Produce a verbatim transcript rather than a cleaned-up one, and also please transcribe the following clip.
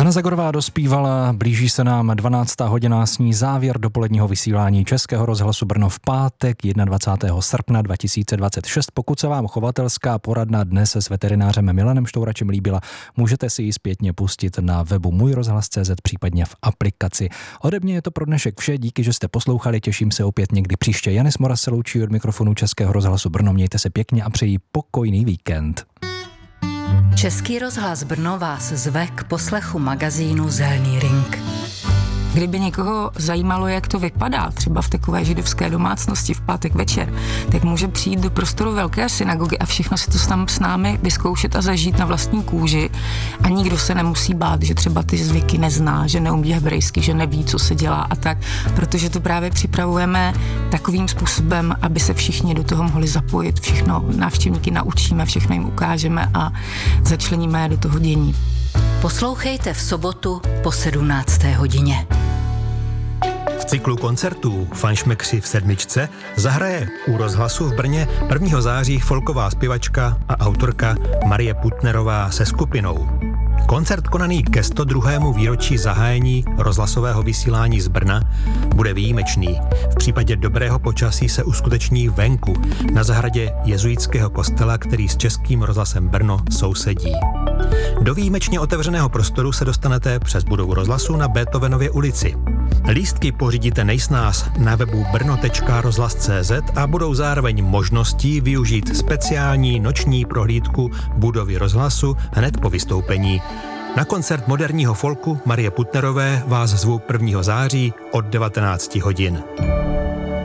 Hana Zagorová dospívala, blíží se nám dvanáctá hodina, s ní závěr dopoledního vysílání Českého rozhlasu Brno v pátek dvacátého prvního srpna dva tisíce dvacet šest. Pokud se vám chovatelská poradna dnes s veterinářem Milanem Štouračem líbila, můžete si ji zpětně pustit na webu můj rozhlas tečka cé zet, případně v aplikaci. Ode mě je to pro dnešek vše, díky, že jste poslouchali, těším se opět někdy příště. Janis Moras se loučí od mikrofonu Českého rozhlasu Brno, mějte se pěkně a přeji pokojný víkend. Český rozhlas Brno vás zve k poslechu magazínu Zelený ring. Kdyby někoho zajímalo, jak to vypadá, třeba v takové židovské domácnosti v pátek večer, tak může přijít do prostoru velké synagogy a všechno si to tam s námi vyzkoušet a zažít na vlastní kůži. A nikdo se nemusí bát, že třeba ty zvyky nezná, že neumí hebrejsky, že neví, co se dělá a tak, protože to právě připravujeme takovým způsobem, aby se všichni do toho mohli zapojit, všechno návštěvníky naučíme, všechno jim ukážeme a začleníme je do toho dění. Poslouchejte v sobotu po sedmnácté hodině. V cyklu koncertů Fanšmekři v sedmičce zahraje u rozhlasu v Brně prvního září folková zpěvačka a autorka Marie Putnerová se skupinou. Koncert konaný ke sto druhému výročí zahájení rozhlasového vysílání z Brna bude výjimečný. V případě dobrého počasí se uskuteční venku na zahradě jezuitského kostela, který s Českým rozhlasem Brno sousedí. Do výjimečně otevřeného prostoru se dostanete přes budovu rozhlasu na Beethovenově ulici. Lístky pořídíte nejsnáz na webu brno tečka rozhlas tečka cé zet a budou zároveň možností využít speciální noční prohlídku budovy rozhlasu hned po vystoupení. Na koncert moderního folku Marie Putnerové vás zvu prvního září od devatenáct hodin.